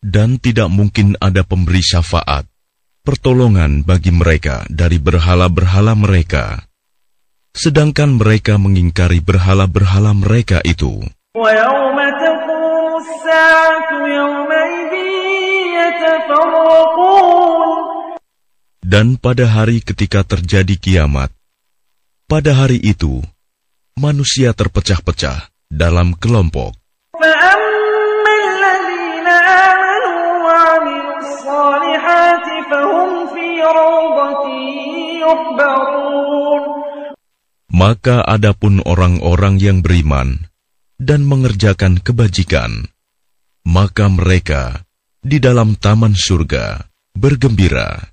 Dan tidak mungkin ada pemberi syafaat, pertolongan bagi mereka dari berhala-berhala mereka, sedangkan mereka mengingkari berhala-berhala mereka itu. Dan pada hari ketika terjadi kiamat, pada hari itu, manusia terpecah-pecah dalam kelompok. Maka adapun orang-orang yang beriman dan mengerjakan kebajikan, maka mereka di dalam taman surga bergembira.